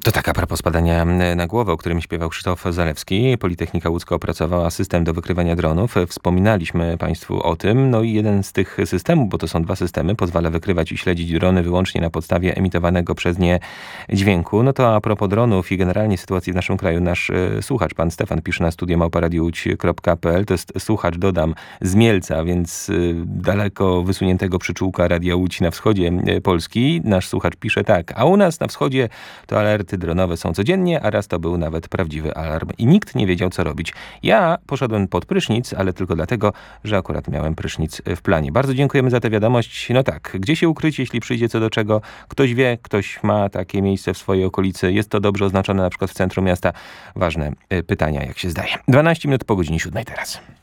To tak a propos spadania na głowę, o którym śpiewał Krzysztof Zalewski. Politechnika Łódzka opracowała system do wykrywania dronów. Wspominaliśmy Państwu o tym. No i jeden z tych systemów, bo to są dwa systemy, pozwala wykrywać i śledzić drony wyłącznie na podstawie emitowanego przez nie dźwięku. No to a propos dronów i generalnie sytuacji w naszym kraju, nasz słuchacz, pan Stefan, pisze na studio@radiowodź.pl. To jest słuchacz, dodam, z Mielca, więc daleko wysuniętego przyczółka Radia Łódź na wschodzie Polski. Nasz słuchacz pisze tak: a u nas na wschodzie to alerty dronowe są codziennie, a raz to był nawet prawdziwy alarm i nikt nie wiedział, co robić. Ja poszedłem pod prysznic, ale tylko dlatego, że akurat miałem prysznic w planie. Bardzo dziękujemy za tę wiadomość. No tak, gdzie się ukryć, jeśli przyjdzie co do czego? Ktoś wie, ktoś ma takie miejsce w swojej okolicy. Jest to dobrze oznaczone na przykład w centrum miasta. Ważne pytania, jak się zdaje. 12 minut po godzinie 7 teraz.